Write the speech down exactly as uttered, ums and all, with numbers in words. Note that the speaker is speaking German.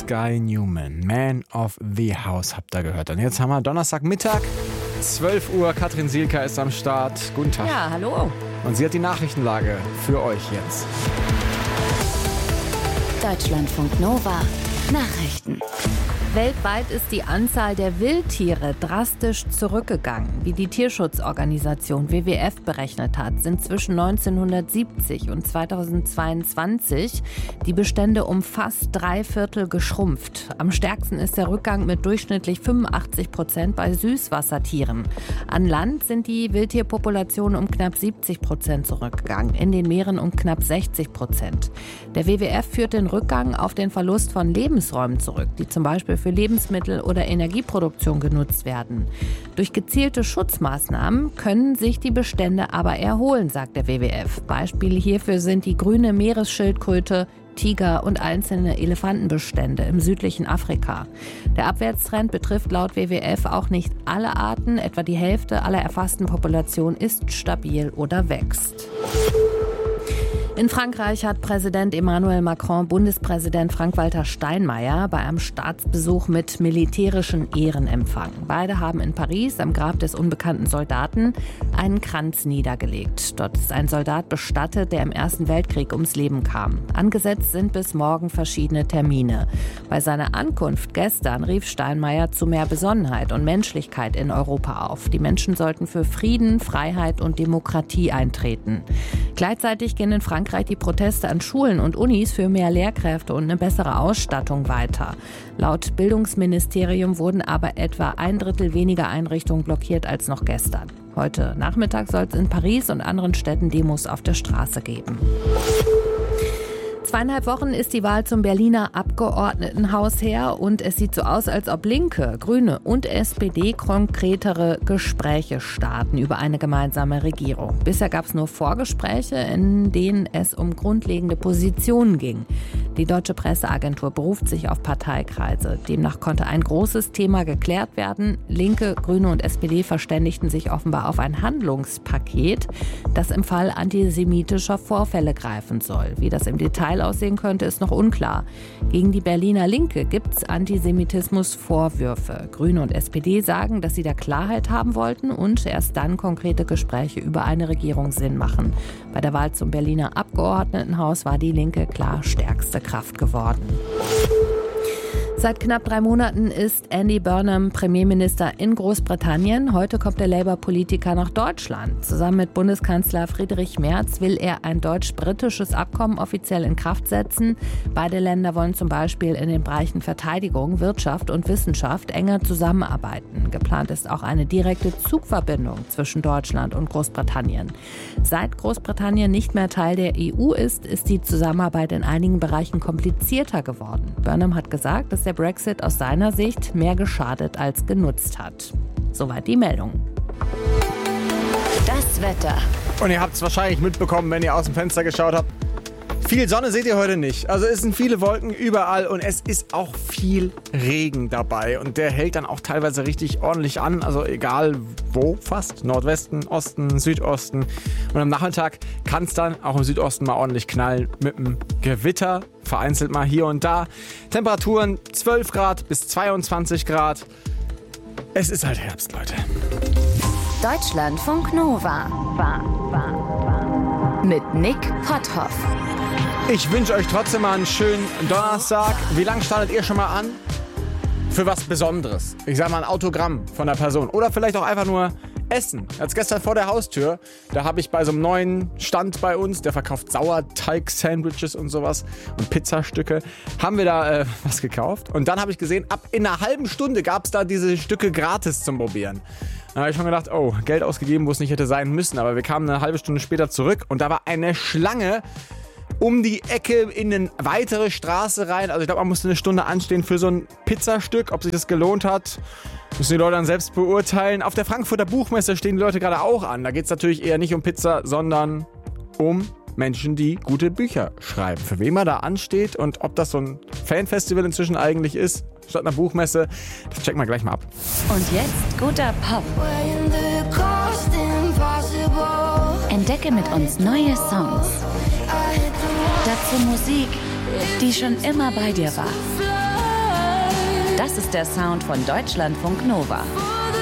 Sky Newman, Man of the House, habt ihr gehört. Und jetzt haben wir Donnerstagmittag, zwölf Uhr. Katrin Sielka ist am Start. Guten Tag. Ja, hallo. Und sie hat die Nachrichtenlage für euch jetzt. Deutschlandfunk Nova. Nachrichten. Weltweit ist die Anzahl der Wildtiere drastisch zurückgegangen. Wie die Tierschutzorganisation W W F berechnet hat, sind zwischen neunzehnhundertsiebzig und zweitausendzweiundzwanzig die Bestände um fast drei Viertel geschrumpft. Am stärksten ist der Rückgang mit durchschnittlich fünfundachtzig Prozent bei Süßwassertieren. An Land sind die Wildtierpopulationen um knapp siebzig Prozent zurückgegangen, in den Meeren um knapp sechzig Prozent. Der W W F führt den Rückgang auf den Verlust von Lebensräumen zurück, die zum Beispiel für Lebensmittel- oder Energieproduktion genutzt werden. Durch gezielte Schutzmaßnahmen können sich die Bestände aber erholen, sagt der W W F. Beispiele hierfür sind die grüne Meeresschildkröte, Tiger und einzelne Elefantenbestände im südlichen Afrika. Der Abwärtstrend betrifft laut W W F auch nicht alle Arten. Etwa die Hälfte aller erfassten Populationen ist stabil oder wächst. In Frankreich hat Präsident Emmanuel Macron Bundespräsident Frank-Walter Steinmeier bei einem Staatsbesuch mit militärischen Ehren empfangen. Beide haben in Paris am Grab des unbekannten Soldaten einen Kranz niedergelegt. Dort ist ein Soldat bestattet, der im Ersten Weltkrieg ums Leben kam. Angesetzt sind bis morgen verschiedene Termine. Bei seiner Ankunft gestern rief Steinmeier zu mehr Besonnenheit und Menschlichkeit in Europa auf. Die Menschen sollten für Frieden, Freiheit und Demokratie eintreten. Gleichzeitig gehen in Frankreich die Proteste an Schulen und Unis für mehr Lehrkräfte und eine bessere Ausstattung weiter. Laut Bildungsministerium wurden aber etwa ein Drittel weniger Einrichtungen blockiert als noch gestern. Heute Nachmittag soll es in Paris und anderen Städten Demos auf der Straße geben. Zweieinhalb Wochen ist die Wahl zum Berliner Abgeordnetenhaus her und es sieht so aus, als ob Linke, Grüne und S P D konkretere Gespräche starten über eine gemeinsame Regierung. Bisher gab es nur Vorgespräche, in denen es um grundlegende Positionen ging. Die Deutsche Presseagentur beruft sich auf Parteikreise. Demnach konnte ein großes Thema geklärt werden. Linke, Grüne und S P D verständigten sich offenbar auf ein Handlungspaket, das im Fall antisemitischer Vorfälle greifen soll. Wie das im Detail aussehen könnte, ist noch unklar. Gegen die Berliner Linke gibt es Antisemitismusvorwürfe. Grüne und S P D sagen, dass sie da Klarheit haben wollten und erst dann konkrete Gespräche über eine Regierung Sinn machen. Bei der Wahl zum Berliner Abgeordnetenhaus war die Linke klar stärkste Kraft geworden. Seit knapp drei Monaten ist Andy Burnham Premierminister in Großbritannien. Heute kommt der Labour-Politiker nach Deutschland. Zusammen mit Bundeskanzler Friedrich Merz will er ein deutsch-britisches Abkommen offiziell in Kraft setzen. Beide Länder wollen zum Beispiel in den Bereichen Verteidigung, Wirtschaft und Wissenschaft enger zusammenarbeiten. Geplant ist auch eine direkte Zugverbindung zwischen Deutschland und Großbritannien. Seit Großbritannien nicht mehr Teil der E U ist, ist die Zusammenarbeit in einigen Bereichen komplizierter geworden. Burnham hat gesagt, dass der Brexit aus seiner Sicht mehr geschadet als genutzt hat. Soweit die Meldung. Das Wetter. Und ihr habt es wahrscheinlich mitbekommen, wenn ihr aus dem Fenster geschaut habt. Viel Sonne seht ihr heute nicht. Also es sind viele Wolken überall und es ist auch viel Regen dabei. Und der hält dann auch teilweise richtig ordentlich an. Also egal wo, fast. Nordwesten, Osten, Südosten. Und am Nachmittag kann es dann auch im Südosten mal ordentlich knallen mit einem Gewitter. Vereinzelt mal hier und da. Temperaturen zwölf Grad bis zweiundzwanzig Grad. Es ist halt Herbst, Leute. Deutschlandfunk Nova. War, war, war. Mit Nick Potthoff. Ich wünsche euch trotzdem mal einen schönen Donnerstag. Wie lange startet ihr schon mal an? Für was Besonderes. Ich sag mal ein Autogramm von der Person. Oder vielleicht auch einfach nur Essen. Als gestern vor der Haustür, da habe ich bei so einem neuen Stand bei uns, der verkauft Sauerteig-Sandwiches und sowas und Pizzastücke, haben wir da äh, was gekauft. Und dann habe ich gesehen, ab in einer halben Stunde gab es da diese Stücke gratis zum Probieren. Da habe ich schon gedacht, oh, Geld ausgegeben, wo es nicht hätte sein müssen. Aber wir kamen eine halbe Stunde später zurück und da war eine Schlange um die Ecke in eine weitere Straße rein. Also ich glaube, man musste eine Stunde anstehen für so ein Pizzastück. Ob sich das gelohnt hat, müssen die Leute dann selbst beurteilen. Auf der Frankfurter Buchmesse stehen die Leute gerade auch an. Da geht es natürlich eher nicht um Pizza, sondern um Menschen, die gute Bücher schreiben. Für wen man da ansteht und ob das so ein Fanfestival inzwischen eigentlich ist, statt einer Buchmesse, das checken wir gleich mal ab. Und jetzt guter Pop. Entdecke mit uns neue Songs. Dazu Musik, die schon immer bei dir war. Das ist der Sound von Deutschlandfunk Nova.